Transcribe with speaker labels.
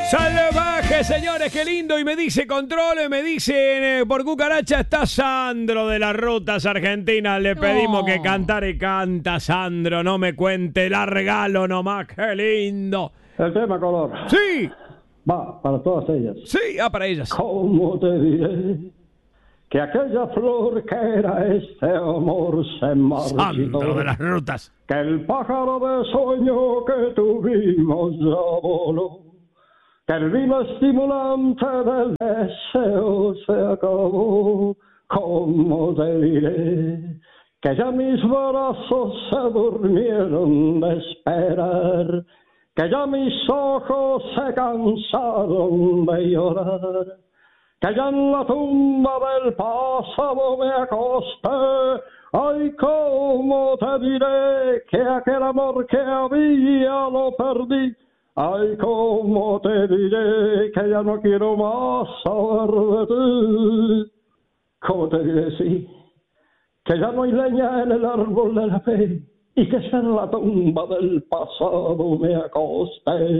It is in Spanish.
Speaker 1: Salvaje, señores, qué lindo. Y me dice control, me dicen por cucaracha está Sandro de las Rutas Argentinas. Le pedimos que cantara y canta, Sandro. No me cuente, la regalo nomás, qué lindo.
Speaker 2: El tema, color.
Speaker 1: Sí.
Speaker 2: Va, para todas ellas.
Speaker 1: Sí, para ellas.
Speaker 2: ¿Cómo te diré que aquella flor que era este amor se marchitó?
Speaker 1: Sandro de las Rutas.
Speaker 2: Que el pájaro de sueño que tuvimos ya voló. Que el vino estimulante del deseo se acabó. ¿Cómo te diré que ya mis brazos se durmieron de esperar? Que ya mis ojos se cansaron de llorar, que ya en la tumba del pasado me acosté. Ay, cómo te diré que aquel amor que había lo perdí. Ay, cómo te diré que ya no quiero más saber de ti. ¿Cómo te diré, sí, que ya no hay leña en el árbol de la fe? Y que ya en la tumba del pasado me acosté.